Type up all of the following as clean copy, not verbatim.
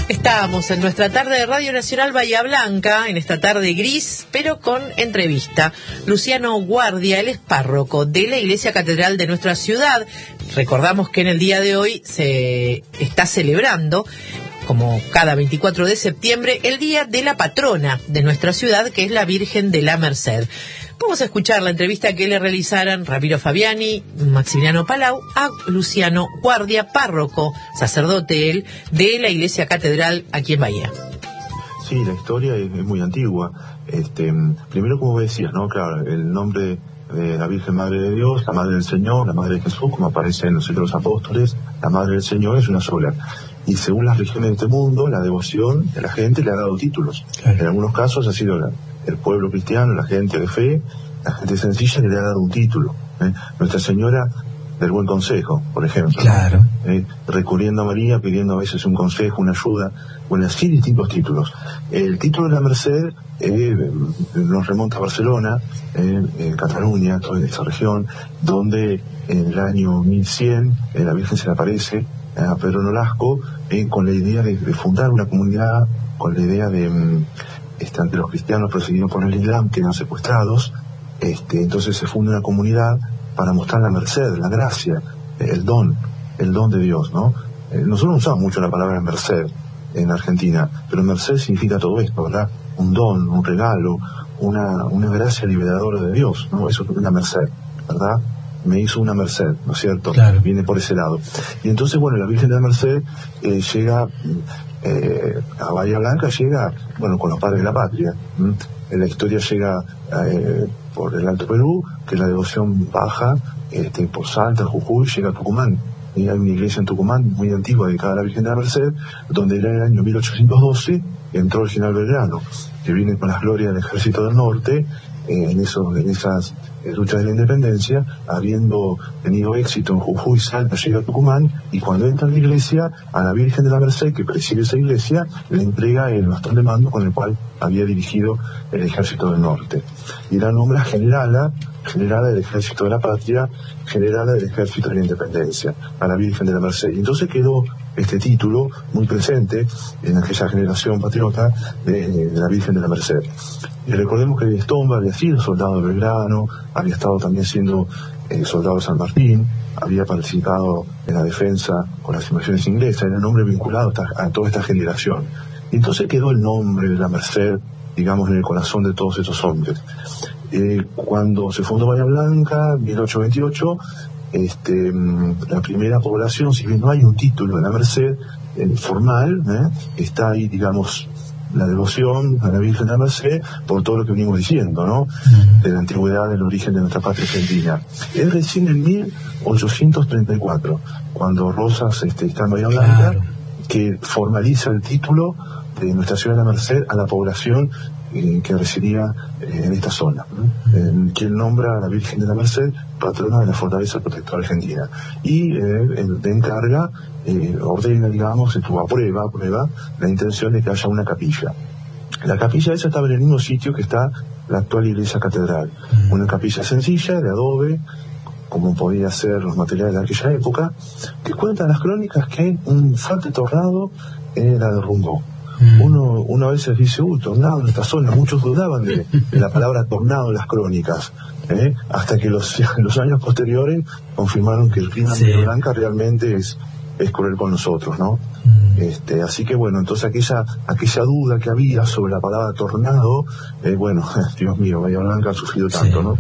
Estábamos en nuestra tarde de Radio Nacional Bahía Blanca, en esta tarde gris, pero con entrevista. Luciano Guardia, él es párroco de la Iglesia Catedral de nuestra ciudad. Recordamos que en el día de hoy se está celebrando, como cada 24 de septiembre, el día de la patrona de nuestra ciudad, que es la Virgen de la Merced. Vamos a escuchar la entrevista que le realizaron Ramiro Fabiani, Maximiliano Palau, a Luciano Guardia, párroco, sacerdote él, de la Iglesia Catedral aquí en Bahía. Sí, la historia es muy antigua. Primero, como decías, ¿no? Claro, el nombre de la Virgen Madre de Dios, la Madre del Señor, la Madre de Jesús, como aparece en los Hechos Apóstoles, la Madre del Señor es una sola. Y según las regiones de este mundo, la devoción de la gente le ha dado títulos. Claro. En algunos casos ha sido el pueblo cristiano, la gente de fe, la gente sencilla que le ha dado un título. Nuestra Señora del Buen Consejo, por ejemplo. Claro. Recurriendo a María, pidiendo a veces un consejo, una ayuda, bueno, así distintos títulos. El título de la Merced nos remonta a Barcelona, en Cataluña, toda esa región, donde en el año 1100 la Virgen se le aparece a Pedro Nolasco con la idea de fundar una comunidad, con la idea de ante los cristianos perseguidos por el Islam, que eran secuestrados. Entonces se funda una comunidad para mostrar la merced, la gracia, el don de Dios, ¿no? Nosotros usamos mucho la palabra merced en Argentina, pero merced significa todo esto, ¿verdad? Un don, un regalo, una gracia liberadora de Dios, ¿no? Eso es una merced, ¿verdad? Me hizo una merced, ¿no es cierto? Claro. Viene por ese lado. Y entonces, bueno, la Virgen de la Merced llega a Bahía Blanca, llega, bueno, con los padres de la patria. La historia llega por el Alto Perú, que la devoción baja por Salta, Jujuy, llega a Tucumán. Y hay una iglesia en Tucumán muy antigua dedicada a la Virgen de la Merced, donde en el año 1812 entró el general Belgrano, que viene con las glorias del Ejército del Norte, en esas luchas de la independencia, habiendo tenido éxito en Jujuy, Salta, llega a Tucumán, y cuando entra en la iglesia, a la Virgen de la Merced, que preside esa iglesia, le entrega el bastón de mando con el cual había dirigido el Ejército del Norte. Y la nombra generala del Ejército de la Patria, generala del Ejército de la Independencia, a la Virgen de la Merced. Y entonces quedó este título muy presente en aquella generación patriota de la Virgen de la Merced. Y recordemos que Estomba había sido soldado de Belgrano, había estado también siendo soldado de San Martín, había participado en la defensa con las invasiones inglesas, era un hombre vinculado a toda esta generación. Y entonces quedó el nombre de la Merced, digamos, en el corazón de todos estos hombres. Cuando se fundó Bahía Blanca, 1828, la primera población, si bien no hay un título de la Merced formal, está ahí, digamos, la devoción a la Virgen de la Merced por todo lo que venimos diciendo, ¿no? De la antigüedad del origen de nuestra patria argentina. Es recién en 1834, cuando Rosas está en Bahía Blanca, claro, que formaliza el título de Nuestra Señora de la Merced a la población que residía en esta zona, quien nombra a la Virgen de la Merced patrona de la Fortaleza Protectora Argentina, y de encarga, ordena, digamos, aprueba la intención de que haya una capilla. La capilla esa estaba en el mismo sitio que está la actual Iglesia Catedral, una capilla sencilla de adobe, como podía ser los materiales de aquella época, que cuentan las crónicas que un fuerte tornado la derrumbó. Uno a veces dice, tornado en esta zona. Muchos dudaban de la palabra tornado en las crónicas, hasta que los años posteriores confirmaron que el clima de Bahía Blanca realmente es cruel con nosotros, ¿no? Así que bueno, entonces aquella duda que había sobre la palabra tornado, Dios mío, Bahía Blanca ha sufrido tanto, ¿no?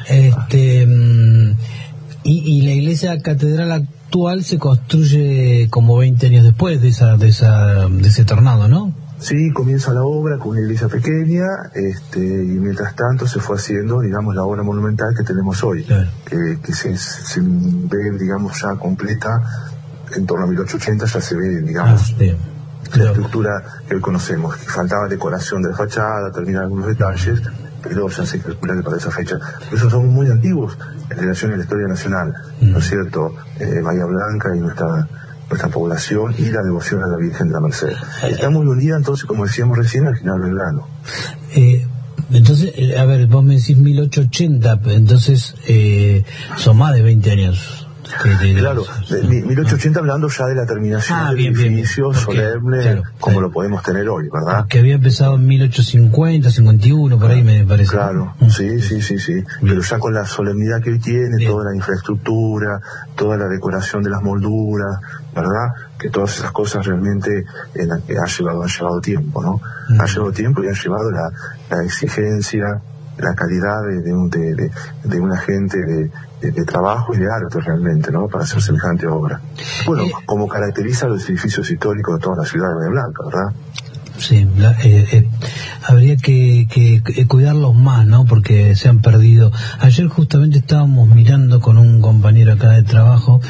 Y la iglesia catedral actual se construye como 20 años después de ese tornado, ¿no? Sí, comienza la obra con una iglesia pequeña, y mientras tanto se fue haciendo, digamos, la obra monumental que tenemos hoy, claro, que se ve, digamos, ya completa en torno a 1880, ya se ve, digamos, la estructura que hoy conocemos. Faltaba decoración de la fachada, terminar algunos detalles, pero ya se calcula que para esa fecha. Por eso somos muy antiguos en relación a la historia nacional, ¿no es cierto? Bahía Blanca y nuestra población y la devoción a la Virgen de la Merced. Está muy unida, entonces, como decíamos recién, al general Belgrano. Entonces, a ver, vos me decís 1880, entonces son más de 20 años. Claro, 1880 hablando ya de la terminación del edificio solemne, claro, como lo podemos tener hoy, ¿verdad? Que había empezado en 1850, 51, por ahí me parece. Claro, sí. Pero ya con la solemnidad que hoy tiene, toda la infraestructura, toda la decoración de las molduras, ¿verdad? Que todas esas cosas realmente han llevado tiempo, ¿no? Ha llevado tiempo y han llevado la exigencia, la calidad de una gente de trabajo y de arte realmente, ¿no? Para hacer semejante obra. Bueno, como caracteriza los edificios históricos de toda la ciudad de Bahía Blanca, ¿verdad? Sí, habría que cuidarlos más, ¿no? Porque se han perdido. Ayer justamente estábamos mirando con un compañero acá de trabajo,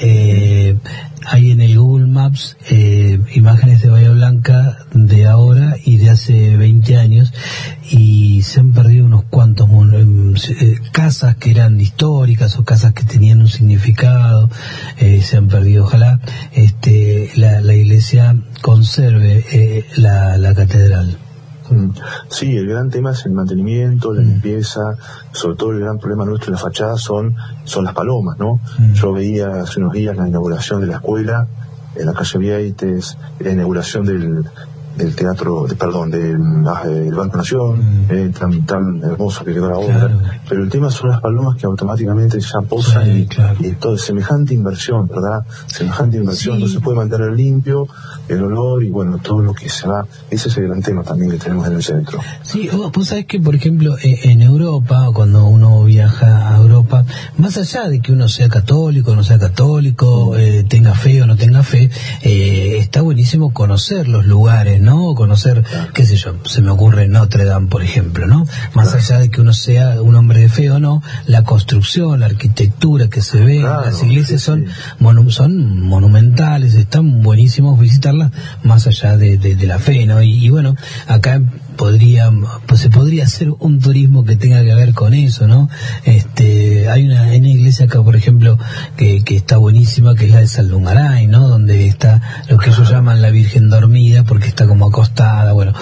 hay en el Google Maps imágenes de Bahía Blanca de ahora y de hace 20 años, y se han perdido unos cuantos casas que eran históricas o casas que tenían un significado, se han perdido. Ojalá la iglesia conserve la catedral. Sí, el gran tema es el mantenimiento, la limpieza, sobre todo el gran problema nuestro en la fachada son las palomas, ¿no? Yo veía hace unos días la inauguración de la escuela en la calle Vieites, la inauguración del teatro, del Banco Nación, tan hermoso que quedó la obra, claro. Pero el tema son las palomas que automáticamente ya posan, sí, claro. Y todo, semejante inversión, ¿verdad? Semejante inversión, sí. No se puede mantener limpio el olor y bueno, todo lo que se va. Ese es el gran tema también que tenemos en el centro. Sí, vos sabés que por ejemplo en Europa, cuando uno viaja a Europa, más allá de que uno sea católico o no sea católico, tenga fe o no tenga fe, está buenísimo conocer los lugares, ¿no? Conocer, qué sé yo, se me ocurre Notre Dame, por ejemplo, ¿no? Más allá de que uno sea un hombre de fe o no, la construcción, la arquitectura que se ve, las iglesias son monumentales, están buenísimos visitarlas, más allá de la fe, ¿no? Y bueno, acá se podría hacer un turismo que tenga que ver con eso, ¿no? Hay una iglesia acá, por ejemplo, que está buenísima, que es la de Saldungaray, ¿no? Donde está lo que ellos llaman la Virgen dormida, porque está como acostada, bueno,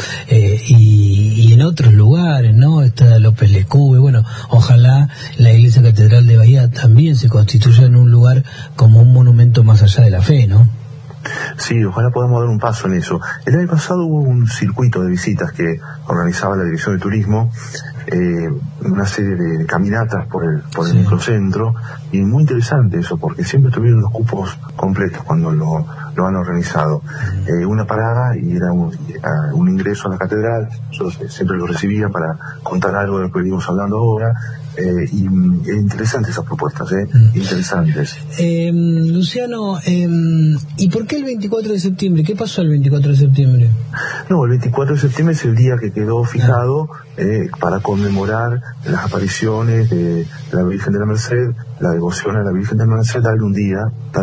y en otros lugares, ¿no? Está López Lecube, bueno, ojalá la iglesia catedral de Bahía también se constituya en un lugar como un monumento más allá de la fe, ¿no? Sí, ojalá podamos dar un paso en eso. El año pasado hubo un circuito de visitas que organizaba la Dirección de Turismo, una serie de caminatas por el microcentro, y muy interesante eso, porque siempre tuvieron los cupos completos cuando lo han organizado. Una parada y era un ingreso a la catedral. Yo siempre lo recibía para contar algo de lo que venimos hablando ahora. Y interesantes esas propuestas, interesantes. Luciano, ¿y por qué el 24 de septiembre? ¿Qué pasó el 24 de septiembre? No, el 24 de septiembre es el día que quedó fijado para conmemorar las apariciones de la Virgen de la Merced, la devoción a la Virgen de la Merced, darle un día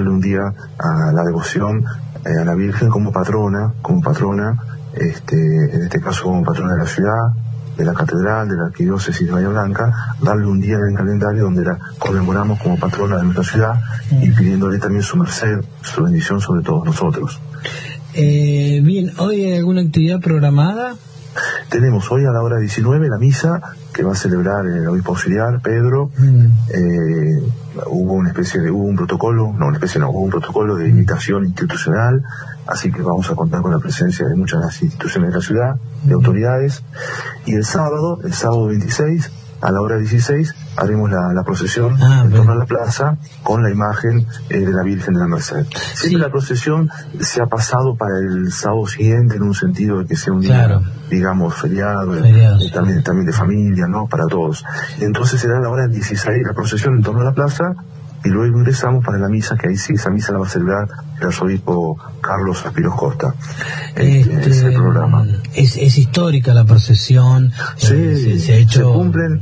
a la devoción a la Virgen como patrona, en este caso como patrona de la ciudad, de la catedral, de la arquidiócesis de Bahía Blanca, darle un día en el calendario donde la conmemoramos como patrona de nuestra ciudad y pidiéndole también su merced, su bendición sobre todos nosotros. Bien, ¿hoy hay alguna actividad programada? Tenemos hoy a la hora 19 la misa que va a celebrar el obispo auxiliar Pedro. Hubo un protocolo de invitación institucional, así que vamos a contar con la presencia de muchas de las instituciones de la ciudad, de autoridades. Y el sábado 26, a la hora 16, haremos la procesión en torno a la plaza con la imagen de la Virgen de la Merced. Siempre la procesión se ha pasado para el sábado siguiente en un sentido de que sea un día, digamos, feriado, también de familia, ¿no? Para todos. Entonces será a la hora 16 la procesión en torno a la plaza, y luego ingresamos para la misa, que ahí sí, esa misa la va a celebrar el arzobispo Carlos Aspiros Costa. Ese programa. Es histórica la procesión. Sí, se cumplen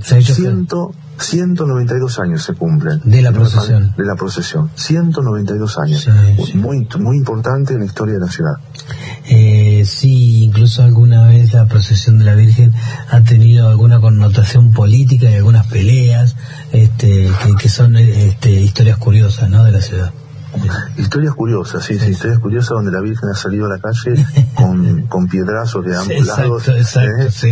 192 años se cumplen. De la procesión. 192 años. Sí. Muy importante en la historia de la ciudad. Sí, incluso alguna vez la procesión de la Virgen ha tenido alguna connotación política y algunas peleas, que son historias curiosas, ¿no? De la ciudad. Historias curiosas, sí, historias curiosas donde la Virgen ha salido a la calle con piedrazos de ambos lados. Exacto, sí.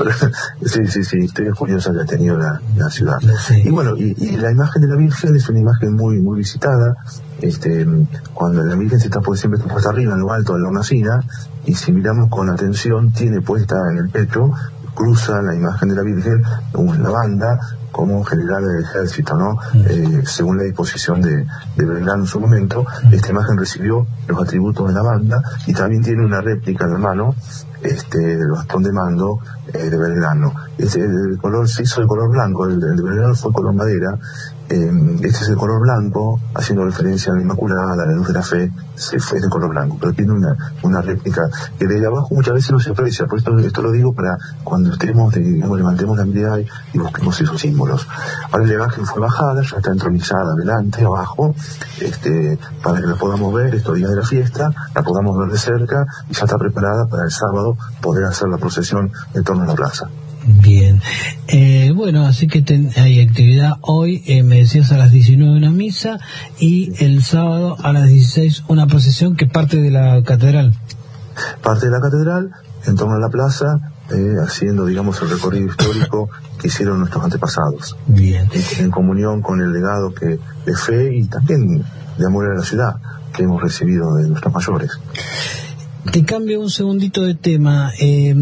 Sí, historias curiosas que ha tenido la ciudad. Sí. Y bueno, y la imagen de la Virgen es una imagen muy muy visitada. Cuando la Virgen siempre está puesta arriba en lo alto de la hornacina, y si miramos con atención, tiene puesta en el pecho, cruza la imagen de la Virgen una banda como general del ejército, ¿no? Según la disposición de Belgrano en su momento, esta imagen recibió los atributos de la banda y también tiene una réplica en la mano del bastón de mando de Belgrano. El color se hizo de color blanco, el de Belgrano fue color madera. Este es el color blanco, haciendo referencia a la Inmaculada, a la luz de la fe, fue de color blanco, pero tiene una réplica que de abajo muchas veces no se aprecia. Por esto lo digo para cuando estemos, levantemos la mirada y busquemos esos símbolos. Ahora la imagen fue bajada, ya está entronizada adelante, abajo, para que la podamos ver estos días de la fiesta, la podamos ver de cerca, y ya está preparada para el sábado poder hacer la procesión en torno a la plaza. Bien, bueno, así que hay actividad hoy, me decías a las 19 una misa, y el sábado a las 16 una procesión que parte de la catedral. Parte de la catedral, en torno a la plaza, haciendo, digamos, el recorrido histórico que hicieron nuestros antepasados. Bien. En comunión con el legado de fe y también de amor a la ciudad que hemos recibido de nuestros mayores. Te cambio un segundito de tema.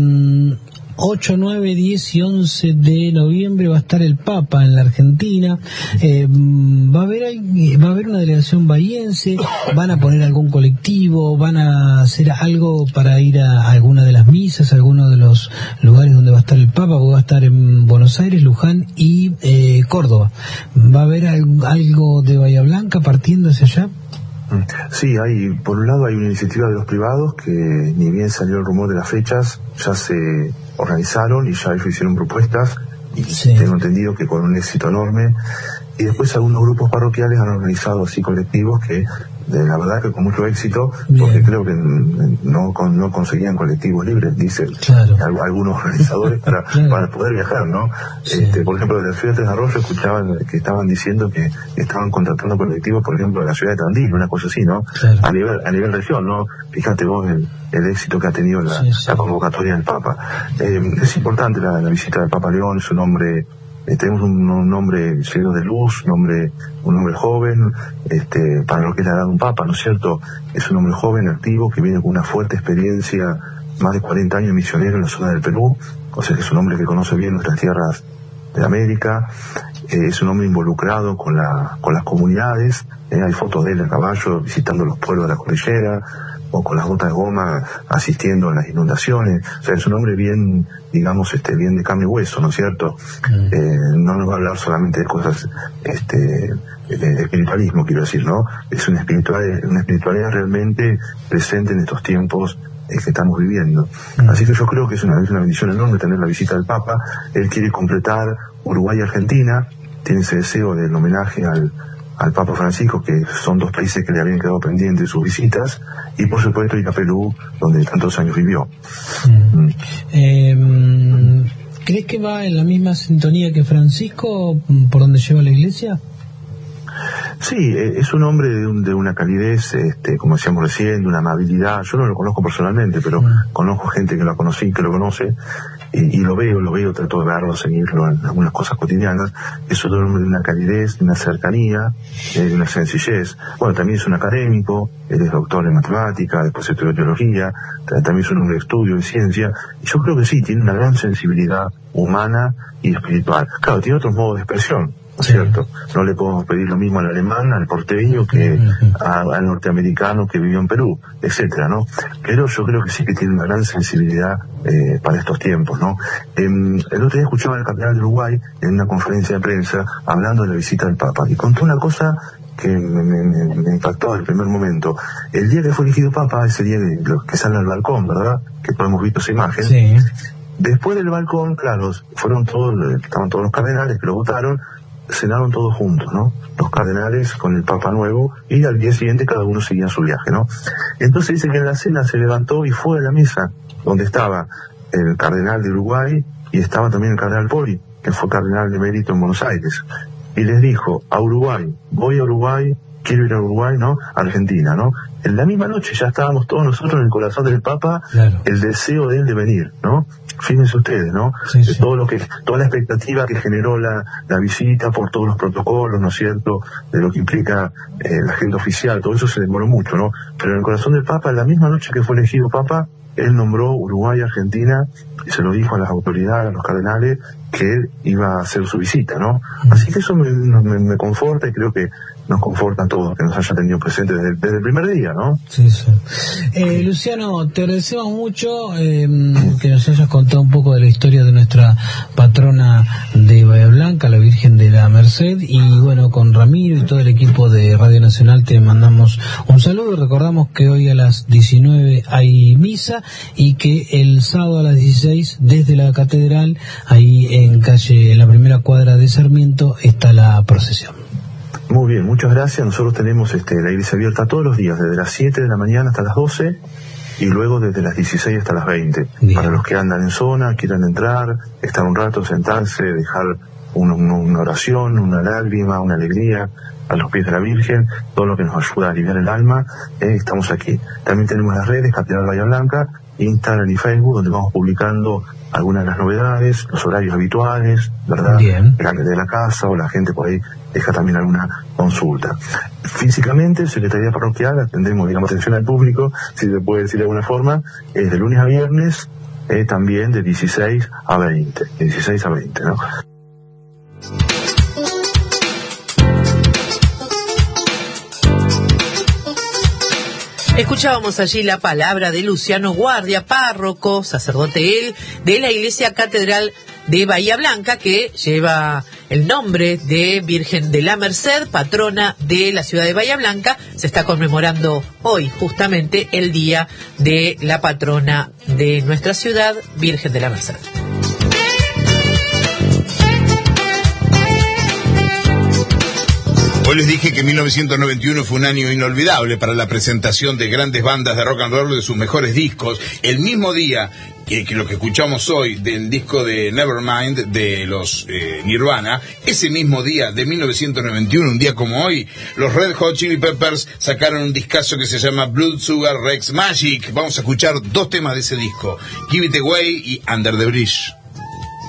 8, 9, 10 y 11 de noviembre va a estar el Papa en la Argentina. Va a haber una delegación bahiense, van a poner algún colectivo, van a hacer algo para ir a alguna de las misas, a alguno de los lugares donde va a estar el Papa, porque va a estar en Buenos Aires, Luján y Córdoba. ¿Va a haber algo de Bahía Blanca partiendo hacia allá? Sí, por un lado hay una iniciativa de los privados que, ni bien salió el rumor de las fechas, ya se organizaron y ya hicieron propuestas, y sí, tengo entendido que con un éxito enorme. Y después algunos grupos parroquiales han organizado así colectivos que, la verdad que con mucho éxito, porque creo que no conseguían colectivos libres, dicen algunos organizadores para poder viajar, ¿no? Sí. Por ejemplo, de la ciudad de Arroyo escuchaban que estaban diciendo que estaban contratando colectivos, por ejemplo, de la ciudad de Tandil, una cosa así, ¿no? Claro. A nivel región, ¿no? Fíjate vos el éxito que ha tenido la convocatoria del Papa. Es importante la visita del Papa León, es un hombre. Tenemos un hombre lleno de luz, un hombre joven, para lo que es la edad de un papa, ¿no es cierto? Es un hombre joven, activo, que viene con una fuerte experiencia, más de 40 años misionero en la zona del Perú, o sea que es un hombre que conoce bien nuestras tierras de América, es un hombre involucrado con las comunidades, hay fotos de él a caballo visitando los pueblos de la cordillera, o con las botas de goma asistiendo a las inundaciones. O sea, es un hombre bien, digamos, bien de carne y hueso, ¿no es cierto? No nos va a hablar solamente de cosas de espiritualismo, quiero decir, ¿no? Es una espiritualidad realmente presente en estos tiempos que estamos viviendo. Así que yo creo que es una bendición enorme tener la visita del Papa. Él quiere completar Uruguay y Argentina, tiene ese deseo del homenaje al Papa Francisco, que son dos países que le habían quedado pendientes de sus visitas, y por supuesto ir a Perú, donde tantos años vivió. ¿Crees que va en la misma sintonía que Francisco por donde lleva la iglesia? Sí, es un hombre de una calidez, como decíamos recién, de una amabilidad. Yo no lo conozco personalmente, pero conozco gente que lo conocí, que lo conoce, y lo veo, trato de verlo, seguirlo en algunas cosas cotidianas. Es un hombre de una calidez, de una cercanía, de una sencillez. Bueno, también es un académico, él es doctor en matemática, después estudió teología, también es un hombre de estudio, de ciencia, y yo creo que sí, tiene una gran sensibilidad humana y espiritual. Claro, tiene otros modos de expresión, ¿no es cierto? No le podemos pedir lo mismo al alemán, al porteño, que al norteamericano que vivió en Perú, etcétera, ¿no? Pero yo creo que sí que tiene una gran sensibilidad para estos tiempos, ¿no? El otro día escuchaba al cardenal de Uruguay en una conferencia de prensa hablando de la visita del Papa, y contó una cosa que me impactó en el primer momento. El día que fue elegido Papa, ese día que sale al balcón, ¿verdad? Que todos hemos visto esa imagen. Sí. Después del balcón, claro, estaban todos los cardenales que lo votaron, cenaron todos juntos, ¿no? Los cardenales con el Papa nuevo, y al día siguiente cada uno seguía su viaje, ¿no? Entonces dice que en la cena se levantó y fue a la mesa donde estaba el cardenal de Uruguay y estaba también el cardenal Poli, que fue cardenal de mérito en Buenos Aires, y les dijo: a Uruguay, voy a Uruguay quiero ir a Uruguay, ¿no? Argentina, ¿no? En la misma noche ya estábamos todos nosotros en el corazón del Papa, claro. El deseo de él de venir, ¿no? Fíjense ustedes, ¿no? Sí, sí. Toda la expectativa que generó la visita por todos los protocolos, ¿no es cierto? De lo que implica la agenda oficial, todo eso se demoró mucho, ¿no? Pero en el corazón del Papa, en la misma noche que fue elegido Papa, él nombró Uruguay y Argentina y se lo dijo a las autoridades, a los cardenales, que él iba a hacer su visita, ¿no? Así que eso me conforta y creo que nos conforta a todos que nos haya tenido presentes desde el primer día, ¿no? Sí, sí. Luciano, te agradecemos mucho que nos hayas contado un poco de la historia de nuestra patrona de Bahía Blanca, la Virgen de la Merced, y bueno, con Ramiro y todo el equipo de Radio Nacional te mandamos un saludo. Recordamos que hoy a las 19 hay misa y que el sábado a las 16 desde la catedral, ahí en la primera cuadra de Sarmiento, está la procesión. Muy bien, muchas gracias. Nosotros tenemos la iglesia abierta todos los días, desde las 7 de la mañana hasta las 12 y luego desde las 16 hasta las 20. Bien. Para los que andan en zona, quieran entrar, estar un rato, sentarse, dejar una oración, una lágrima, una alegría a los pies de la Virgen, todo lo que nos ayuda a aliviar el alma, estamos aquí. También tenemos las redes, Catedral Bahía Blanca, Instagram y Facebook, donde vamos publicando algunas de las novedades, los horarios habituales, ¿verdad? Bien. De la casa, o la gente por ahí deja también alguna consulta. Físicamente, Secretaría Parroquial, atendemos, digamos, atención al público, si se puede decir de alguna forma, de lunes a viernes, también de 16 a 20, ¿no? Escuchábamos allí la palabra de Luciano Guardia, párroco, sacerdote él, de la Iglesia Catedral de Bahía Blanca, que lleva el nombre de Virgen de la Merced, patrona de la ciudad de Bahía Blanca. Se está conmemorando hoy justamente el día de la patrona de nuestra ciudad, Virgen de la Merced. Hoy les dije que 1991 fue un año inolvidable para la presentación de grandes bandas de rock and roll de sus mejores discos. El mismo día que lo que escuchamos hoy del disco de Nevermind de los Nirvana, ese mismo día de 1991, un día como hoy, los Red Hot Chili Peppers sacaron un discazo que se llama Blood Sugar Rex Magic. Vamos a escuchar dos temas de ese disco, Give It Away y Under the Bridge.